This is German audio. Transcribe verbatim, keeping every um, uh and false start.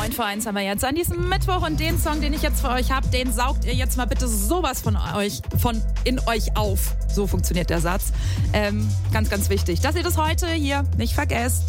neun vor eins haben wir jetzt an diesem Mittwoch und den Song, den ich jetzt für euch habe, den saugt ihr jetzt mal bitte sowas von euch, von in euch auf. So funktioniert der Satz. Ähm, ganz, ganz wichtig, dass ihr das heute hier nicht vergesst.